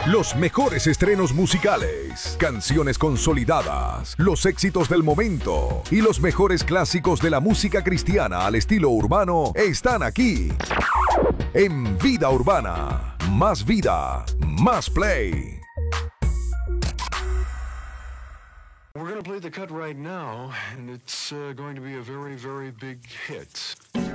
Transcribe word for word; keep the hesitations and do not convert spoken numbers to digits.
Los mejores estrenos musicales, canciones consolidadas, los éxitos del momento y los mejores clásicos de la música cristiana al estilo urbano están aquí. En Vida Urbana, más vida, más play. We're going to play the cut right now, and it's uh, going to be a very, very big hit.